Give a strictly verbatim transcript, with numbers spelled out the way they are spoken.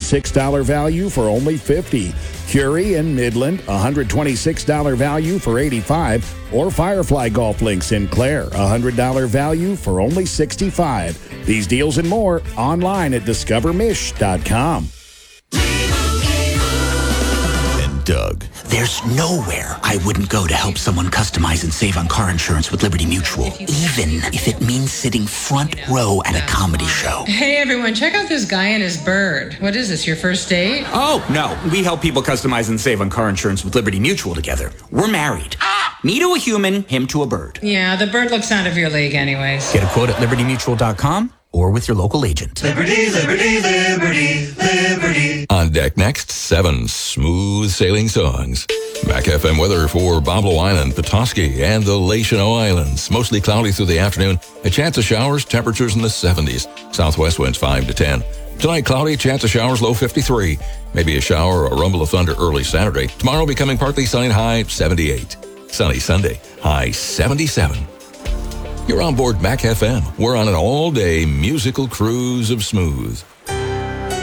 twenty-six dollars value for only fifty dollars. Curie and Midland, one hundred twenty-six dollars value for eighty-five dollars. Or Firefly Golf Links in Clare, one hundred dollars value for only sixty-five dollars. These deals and more online at discover mish dot com. Doug. There's nowhere I wouldn't go to help someone customize and save on car insurance with Liberty Mutual, even if it means sitting front row at a comedy show. Hey, everyone, check out this guy and his bird. What is this, your first date? Oh, no. We help people customize and save on car insurance with Liberty Mutual together. We're married. Me to a human, him to a bird. Yeah, the bird looks out of your league anyways. Get a quote at liberty mutual dot com or with your local agent. Liberty, liberty, liberty, liberty. On deck next, seven smooth sailing songs. Mac F M weather for Boblo Island, Petoskey, and the Lachino Islands. Mostly cloudy through the afternoon. A chance of showers, temperatures in the seventies. Southwest winds five to ten. Tonight, cloudy, chance of showers, low fifty-three. Maybe a shower or a rumble of thunder early Saturday. Tomorrow becoming partly sunny, high seventy-eight. Sunny Sunday, high seventy-seven. You're on board Mac F M. We're on an all-day musical cruise of smooth.